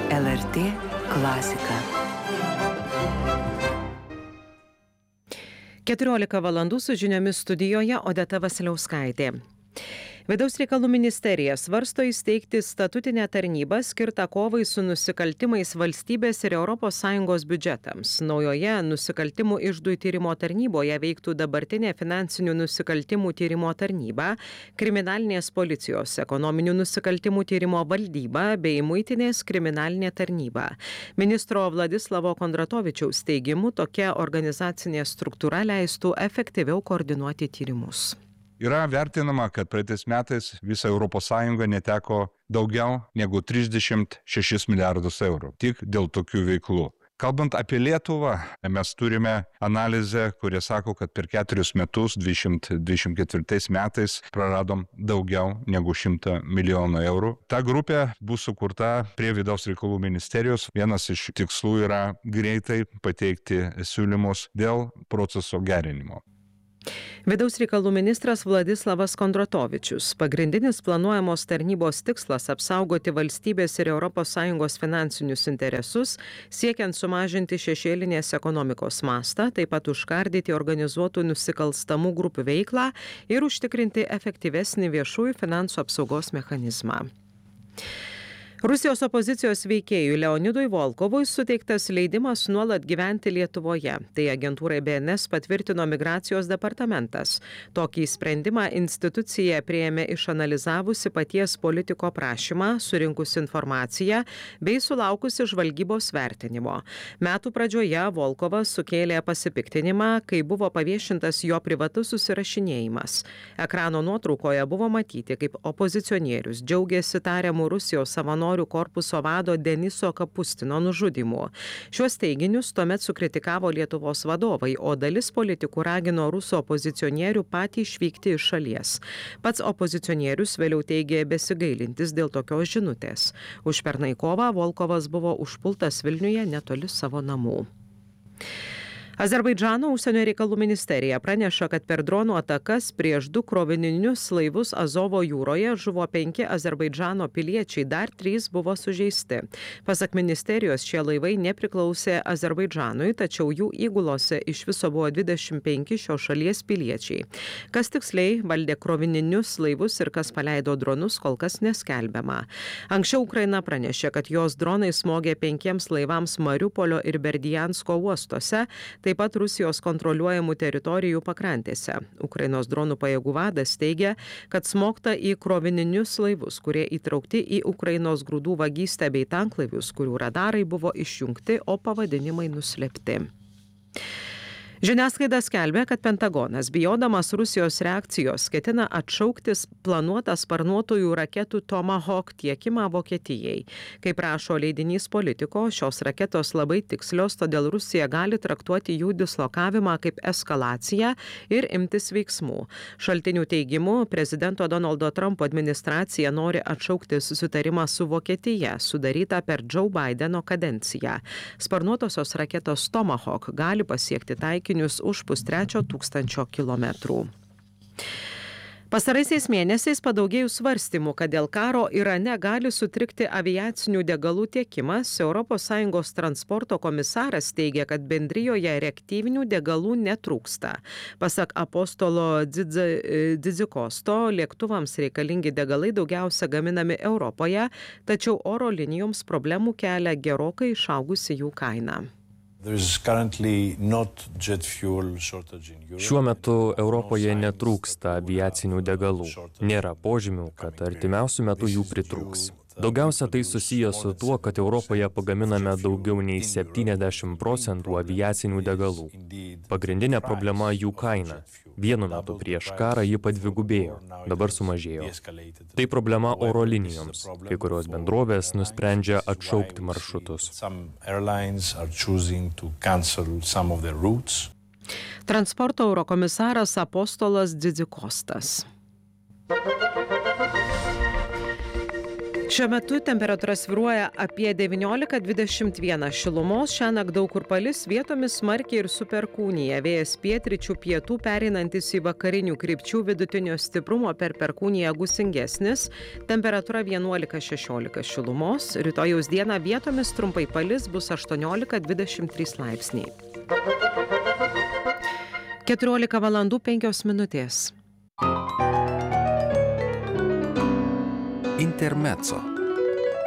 LRT klasika. 14 valandų su žiniomis studijoje Odeta Vasiliauskaitė. Vidaus reikalų ministerija svarsto įsteigti statutinę tarnybą skirtą kovai su nusikaltimais valstybės ir ES biudžetams. Naujoje nusikaltimų iždų tyrimo tarnyboje veiktų dabartinė finansinių nusikaltimų tyrimo tarnyba, kriminalinės policijos ekonominių nusikaltimų tyrimo valdyba bei muitinės kriminalinė tarnyba. Ministro Vladislavo Kondratovičiaus teigimu, tokia organizacinė struktūra leistų efektyviau koordinuoti tyrimus. Yra vertinama, kad praeitais metais visa ES neteko daugiau negu 36 milijardus eurų tik dėl tokių veiklų. Kalbant apie Lietuvą, mes turime analizę, kurie sako, kad per 4 metus, 2024 metais, praradom daugiau negu 100 milijonų eurų. Ta grupė bus sukurta prie Vidaus reikalų ministerijos. Vienas iš tikslų yra greitai pateikti siūlymus dėl proceso gerinimo. Vidaus reikalų ministras Vladislavas Kondratovičius. Pagrindinis planuojamos tarnybos tikslas - apsaugoti valstybės ir ES finansinius interesus, siekiant sumažinti šešėlinės ekonomikos mastą, taip pat užkardyti organizuotų nusikalstamų grupių veiklą ir užtikrinti efektyvesnį viešųjų finansų apsaugos mechanizmą. Rusijos opozicijos veikėjui Leonidui Volkovui suteiktas leidimas nuolat gyventi Lietuvoje. Tai agentūrai BNS patvirtino migracijos departamentas. Tokį sprendimą institucija priėmė išanalizavusi paties politiko prašymą, surinkusi informaciją bei sulaukusi žvalgybos vertinimo. Metų pradžioje Volkovas sukėlė pasipiktinimą, kai buvo paviešintas jo privatus susirašinėjimas. Ekrano nuotraukoje buvo matyti, kaip opozicionierius džiaugiasi tariamų Rusijos savanorių korpuso vado Deniso Kapustino nužudymu. Šiuos teiginius tuomet sukritikavo Lietuvos vadovai, o dalis politikų ragino rusų opozicionierių patį išvykti iš šalies. Pats opozicionierius vėliau teigė besigailintis dėl tokios žinutės. Užpernai kovą Volkovas buvo užpultas Vilniuje netoli savo namų. Azerbaidžano užsienio reikalų ministerija praneša, kad per dronų atakas prieš 2 krovininius laivus Azovo jūroje žuvo 5 Azerbaidžano piliečiai, dar 3 buvo sužeisti. Pasak ministerijos, šie laivai nepriklausė Azerbaidžanui, tačiau jų įgulose iš viso buvo 25 šios šalies piliečiai. Kas tiksliai valdė krovininius laivus ir kas paleido dronus, kol kas neskelbiama. Anksčiau Ukraina pranešė, kad jos dronai smogė 5 laivams Mariupolio ir Berdiansko uostuose, taip pat Rusijos kontroliuojamų teritorijų pakrantėse. Ukrainos dronų pajėgų vadas teigia, kad smogta į krovininius laivus, kurie įtraukti į Ukrainos grūdų vagystę bei tanklaivius, kurių radarai buvo išjungti, o pavadinimai nuslėpti. Žiniasklaida skelbia, kad Pentagonas, bijodamas Rusijos reakcijos, ketina atšaukti planuotą sparnuotųjų raketų Tomahawk tiekimą Vokietijai. Kaip rašo leidinys Politico, šios raketos labai tikslios, todėl Rusija gali traktuoti jų dislokavimą kaip eskalaciją ir imtis veiksmų. Šaltinių teigimu, prezidento Donaldo Trumpo administracija nori atšaukti susitarimą su Vokietija, sudarytą per Joe Bideno kadenciją. Sparnuotosios raketos Tomahawk gali pasiekti taikinius už 1,3 kilometrų. Pastaraisiais mėnesiais padaugėjus svarstymų, kad dėl karo Irane gali sutrikti aviacinių degalų tiekimas, ES transporto komisaras teigia, kad bendrijoje reaktyvinių degalų netrūksta. Pasak apostolo Dzidzikosto, lėktuvams reikalingi degalai daugiausia gaminami Europoje, tačiau oro linijoms problemų kelia gerokai išaugusi jų kaina. Šiuo metu Europoje netrūksta aviacinių degalų. Nėra požymių, kad artimiausiu metu jų pritrūks. Daugiausia tai susiję su tuo, kad Europoje pagaminame daugiau nei 70% aviacinių degalų. Pagrindinė problema jų kaina. Vienu metu prieš karą ji padvigubėjo, dabar sumažėjo. Tai problema oro linijoms. Kai kurios bendrovės nusprendžia atšaukti maršrutus. Transporto eurokomisaras apostolas Dzidzikostas. Šiuo metu temperatūra svyruoja apie 19-21 šilumos, šiąnakt daug kur palis, vietomis smarkiai ir su perkūnija. Vėjas pietryčių pietų pereinantis į vakarinių krypčių vidutinio stiprumo, per perkūniją gūsingesnis, temperatūra 11-16 šilumos, rytojaus dieną vietomis trumpai palis, bus 18-23 laipsniai. 14 valandų 5 minutės. Intermezzo.